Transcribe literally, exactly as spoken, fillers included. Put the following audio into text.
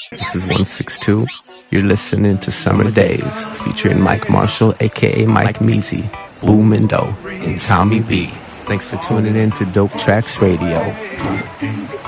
This is one six two. You're listening to Summer Days, featuring Mike Marshall, aka Mike Measy, Boomindo, and Tommy B. Thanks for tuning in to Dope Tracks Radio.